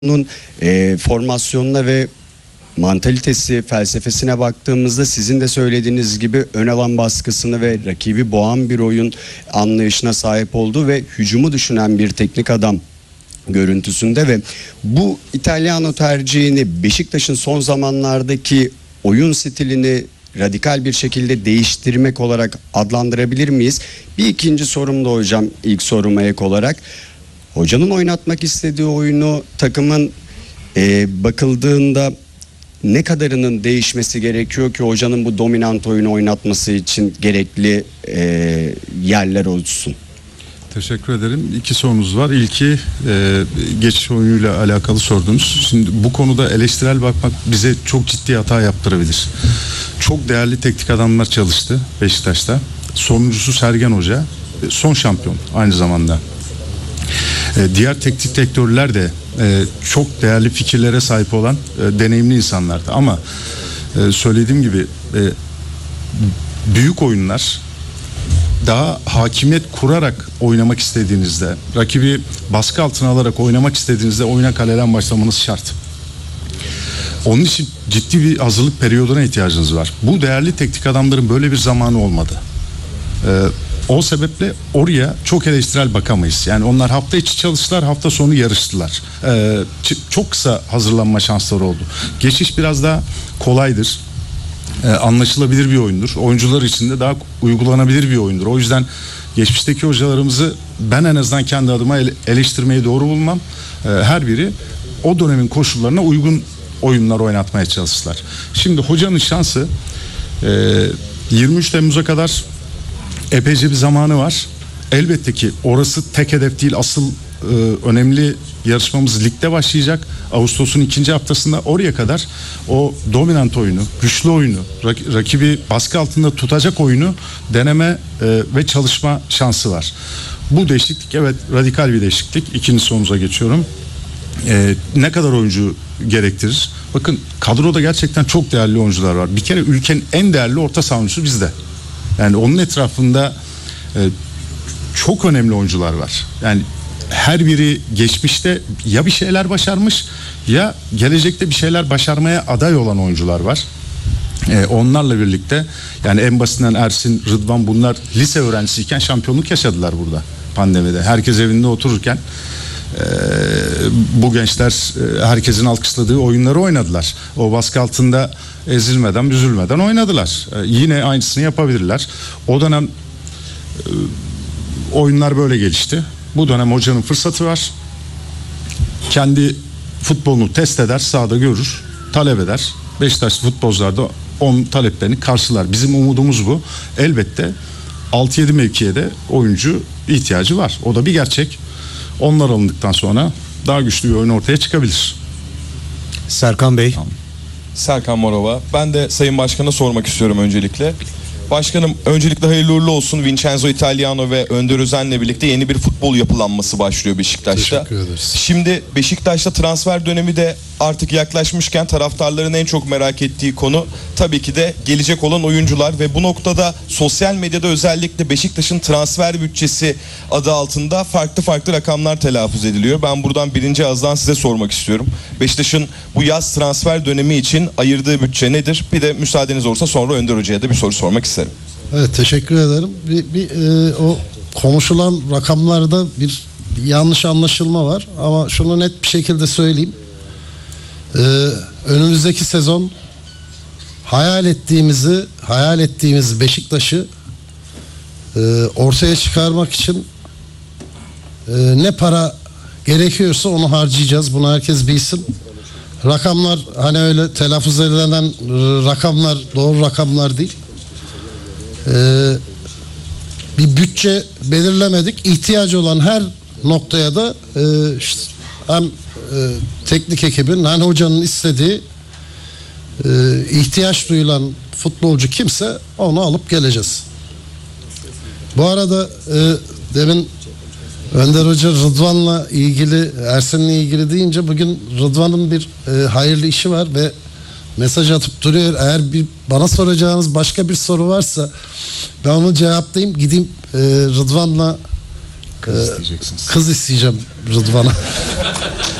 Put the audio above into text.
Onun formasyonuna ve mantalitesi, felsefesine baktığımızda sizin de söylediğiniz gibi ön alan baskısını ve rakibi boğan bir oyun anlayışına sahip olduğu ve hücumu düşünen bir teknik adam görüntüsünde ve bu İtalyano tercihini Beşiktaş'ın son zamanlardaki oyun stilini radikal bir şekilde değiştirmek olarak adlandırabilir miyiz? Bir ikinci sorum da hocam, ilk soruma ek olarak. Hocanın oynatmak istediği oyunu takımın bakıldığında ne kadarının değişmesi gerekiyor ki hocanın bu dominant oyunu oynatması için gerekli yerler olsun? Teşekkür ederim. İki sorunuz var. İlki geçiş oyunuyla alakalı sordunuz. Şimdi bu konuda eleştirel bakmak bize çok ciddi hata yaptırabilir. Çok değerli teknik adamlar çalıştı Beşiktaş'ta. Sonuncusu Sergen Hoca. Son şampiyon aynı zamanda. Diğer teknik direktörler de çok değerli fikirlere sahip olan deneyimli insanlardı. Ama söylediğim gibi büyük oyunlar daha hakimiyet kurarak oynamak istediğinizde, rakibi baskı altına alarak oynamak istediğinizde oyuna kaleden başlamanız şart. Onun için ciddi bir hazırlık periyoduna ihtiyacınız var. Bu değerli teknik adamların böyle bir zamanı olmadı. O sebeple oraya çok eleştirel bakamayız. Yani onlar hafta içi çalıştılar, hafta sonu yarıştılar. Çok kısa hazırlanma şansları oldu. Geçiş biraz daha kolaydır. Anlaşılabilir bir oyundur. Oyuncular için de daha uygulanabilir bir oyundur. O yüzden geçmişteki hocalarımızı ben en azından kendi adıma eleştirmeyi doğru bulmam. Her biri o dönemin koşullarına uygun oyunlar oynatmaya çalıştılar. Şimdi hocanın şansı 23 Temmuz'a kadar epeyce bir zamanı var. Elbette ki orası tek hedef değil. Asıl önemli yarışmamız ligde başlayacak. Ağustos'un 2. haftasında oraya kadar o dominant oyunu, güçlü oyunu, rakibi baskı altında tutacak oyunu deneme ve çalışma şansı var. Bu değişiklik evet radikal bir değişiklik. İkinci sorumuza geçiyorum. Ne kadar oyuncu gerektirir? Bakın kadroda gerçekten çok değerli oyuncular var. Bir kere ülkenin en değerli orta saha oyuncusu bizde. Yani onun etrafında çok önemli oyuncular var. Yani her biri geçmişte ya bir şeyler başarmış ya gelecekte bir şeyler başarmaya aday olan oyuncular var. Onlarla birlikte yani en basitinden Ersin, Rıdvan bunlar lise öğrencisiyken şampiyonluk yaşadılar burada pandemide. Herkes evinde otururken bu gençler herkesin alkışladığı oyunları oynadılar. O baskı altında ezilmeden, büzülmeden oynadılar. Yine aynısını yapabilirler. O dönem oyunlar böyle gelişti. Bu dönem hocanın fırsatı var. Kendi futbolunu test eder, sahada görür, talep eder. Beşiktaşlı futbolcular da onun taleplerini karşılar. Bizim umudumuz bu. Elbette 6-7 mevkiye de oyuncu ihtiyacı var. O da bir gerçek. Onlar alındıktan sonra daha güçlü bir oyun ortaya çıkabilir. Serkan Bey. Serkan Morova. Ben de Sayın Başkan'a sormak istiyorum öncelikle. Başkanım öncelikle hayırlı uğurlu olsun. Vincenzo Italiano ve Önder Özen'le birlikte yeni bir futbol yapılanması başlıyor Beşiktaş'ta. Teşekkür ederiz. Şimdi Beşiktaş'ta transfer dönemi de artık yaklaşmışken taraftarların en çok merak ettiği konu tabii ki de gelecek olan oyuncular ve bu noktada sosyal medyada özellikle Beşiktaş'ın transfer bütçesi adı altında farklı rakamlar telaffuz ediliyor. Ben buradan birinci ağızdan size sormak istiyorum. Beşiktaş'ın bu yaz transfer dönemi için ayırdığı bütçe nedir? Bir de müsaadeniz olursa sonra Önder Hoca'ya da bir soru sormak isterim. Evet, teşekkür ederim. O konuşulan rakamlarda bir yanlış anlaşılma var ama şunu net bir şekilde söyleyeyim. Önümüzdeki sezon hayal ettiğimiz Beşiktaş'ı ortaya çıkarmak için ne para gerekiyorsa onu harcayacağız. Bunu herkes bilsin. Rakamlar hani öyle telaffuz edilen rakamlar doğru rakamlar değil. Bir bütçe belirlemedik. İhtiyacı olan her noktaya da hem teknik ekibin hem hocanın istediği ihtiyaç duyulan futbolcu kimse onu alıp geleceğiz. Bu arada demin Önder Hoca Rıdvan'la ilgili, Ersin'le ilgili deyince bugün Rıdvan'ın bir hayırlı işi var ve mesaj atıp duruyor. Eğer bana soracağınız başka bir soru varsa ben onu cevaplayayım. Gideyim Rıdvan'la kız isteyeceğim Rıdvan'a.